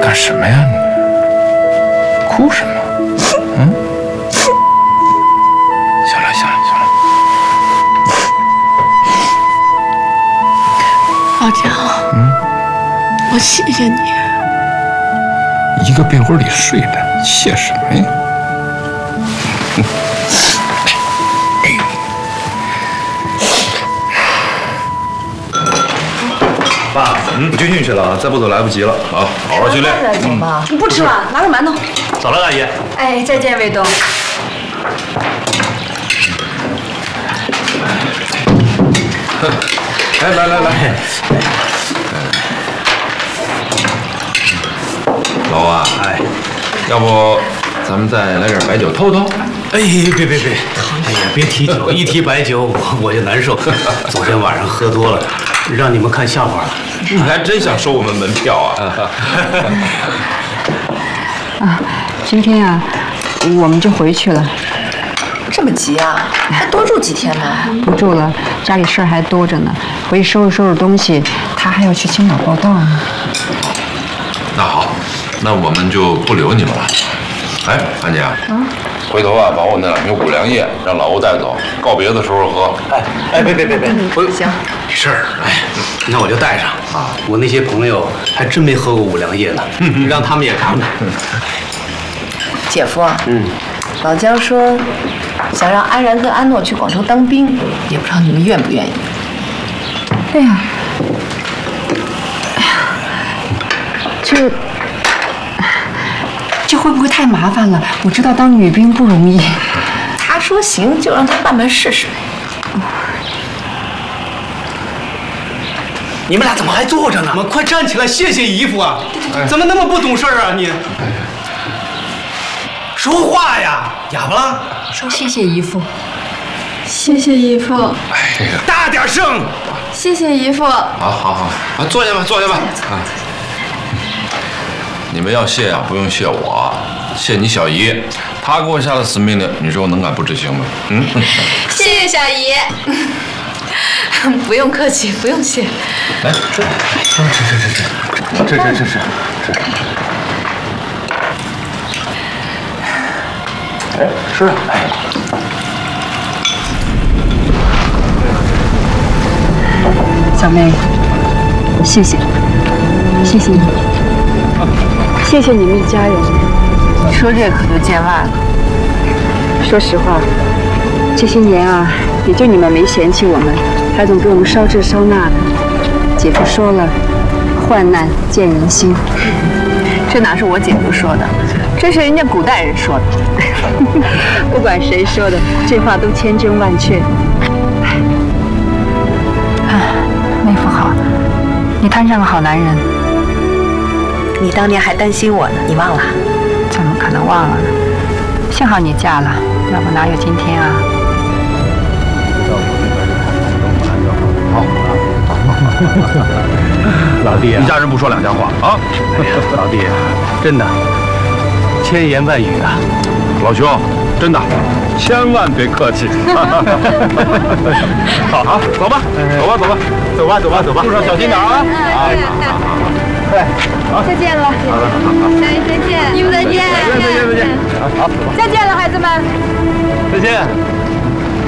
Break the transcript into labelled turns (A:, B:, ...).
A: 干什么呀？你哭什么？嗯？行了。
B: 老姜，我谢谢你。
A: 一个被窝里睡的，谢什么呀？
C: 爸，我军训去了啊，再不走来不及了。
A: 好好训练。
D: 走吧，你不吃了，拿个馒头。
C: 走了，大爷。
D: 哎，再见，卫东。
A: 来，老王，要不咱们再来点白酒透透？
E: 哎，别！哎呀，别提酒，一提白酒我就难受。昨天晚上喝多了，让你们看笑话了。
A: 你还真想收我们门票啊？
F: 啊，今天啊，我们就回去了。
D: 这么急啊？还多住几天呢？
F: 不住了，家里事儿还多着呢。回去收拾东西，他还要去青岛报道呢。
A: 那好，那我们就不留你们了。哎，安姐，回头啊，把我那2瓶五粮液让老欧带走，告别的时候喝。
E: 别！
D: 行，
E: 没事儿。哎，那我就带上啊。我那些朋友还真没喝过五粮液呢，让他们也尝尝。
D: 姐夫，老姜说想让安然跟安诺去广州当兵，也不知道你们愿不愿意。
F: 哎呀，这会不会太麻烦了？我知道当女兵不容易。
D: 他说行，就让他办试试。
E: 你们俩怎么还坐着呢？快站起来，谢谢姨夫啊！怎么那么不懂事啊你？说话呀，哑巴了？
F: 说谢谢姨父，
B: 谢谢姨父，
A: 哎呀，
E: 大点声！
B: 谢谢姨父。
A: 好，坐下吧。啊，你们要谢啊，不用谢我，谢你小姨，她给我下的死命令，你说我能敢不执行吗？
B: 谢谢小姨。
D: 不用客气，不用谢。
A: 来，这。哎，吃啊！哎，
F: 小妹，谢谢你，谢谢你们一家人。
D: 说这可就见外了。
F: 说实话，这些年啊，也就你们没嫌弃我们，还总给我们烧这烧那的。姐夫说了，患难见人心。
D: 这哪是我姐夫说的，这是人家古代人说的。
F: 不管谁说的，这话都千真万确。妹夫好，你摊上个好男人。
D: 你当年还担心我呢，你忘了？
F: 怎么可能忘了呢？幸好你嫁了，要不哪有今天啊？
E: 老弟啊，
C: 一家人不说两家话啊！
E: 老弟，真的，千言万语啊！
C: 老兄，真的，千万别客气。好啊，走吧，路上小心点啊！对，好，
B: 再见了，小姨再见，你们再见，
C: 再见。好，
B: 再见了，孩子们。
E: 再见。